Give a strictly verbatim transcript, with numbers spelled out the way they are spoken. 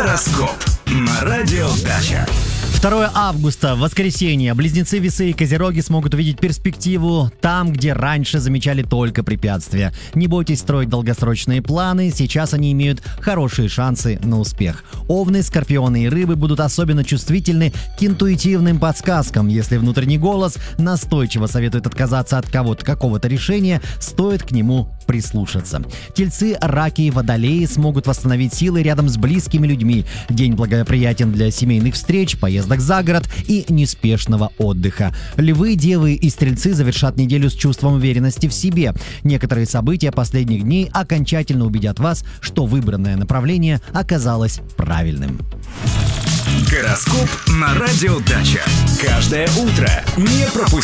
Гороскоп на радио Дача. второго августа, воскресенье. Близнецы, Весы и Козероги смогут увидеть перспективу там, где раньше замечали только препятствия. Не бойтесь строить долгосрочные планы, сейчас они имеют хорошие шансы на успех. Овны, Скорпионы и Рыбы будут особенно чувствительны к интуитивным подсказкам. Если внутренний голос настойчиво советует отказаться от кого-то, какого-то решения, стоит к нему прислушаться. Тельцы, Раки и Водолеи смогут восстановить силы рядом с близкими людьми. День благоприятен для семейных встреч, поездок за город и неспешного отдыха. Львы, Девы и Стрельцы завершат неделю с чувством уверенности в себе. Некоторые события последних дней окончательно убедят вас, что выбранное направление оказалось правильным. Гороскоп на радио Дача. Каждое утро не пропусти.